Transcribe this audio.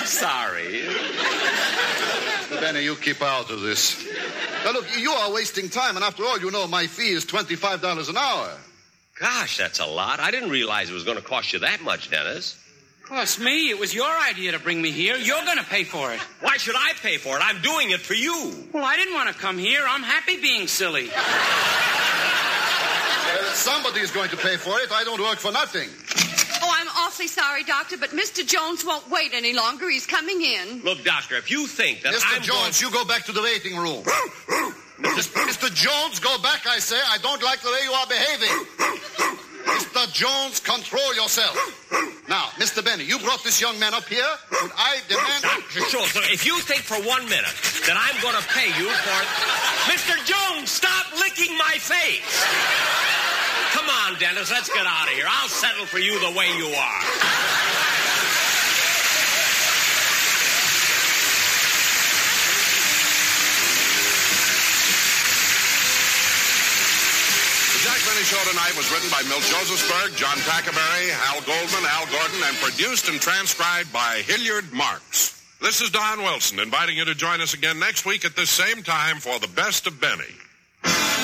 Sorry. Benny, you keep out of this. Now, look, you are wasting time, and after all, you know my fee is $25 an hour. Gosh, that's a lot. I didn't realize it was going to cost you that much, Dennis. Cost me? It was your idea to bring me here. You're going to pay for it. Why should I pay for it? I'm doing it for you. Well, I didn't want to come here. I'm happy being silly. Somebody's going to pay for it. I don't work for nothing. Oh, I'm awfully sorry, Doctor, but Mr. Jones won't wait any longer. He's coming in. Look, Doctor, if you think that Mr. Jones, you go back to the waiting room. Mr. Jones, go back, I say. I don't like the way you are behaving. Mr. Jones, control yourself. Now, Mr. Benny, you brought this young man up here, and I demand... Dr. Schultz, if you think for 1 minute that I'm going to pay you for it... Mr. Jones, stop licking my face! Come on, Dennis, let's get out of here. I'll settle for you the way you are. The Jack Benny Show tonight was written by Milt Josephsberg, John Tackerberry, Hal Goldman, Al Gordon, and produced and transcribed by Hilliard Marks. This is Don Wilson inviting you to join us again next week at this same time for the best of Benny.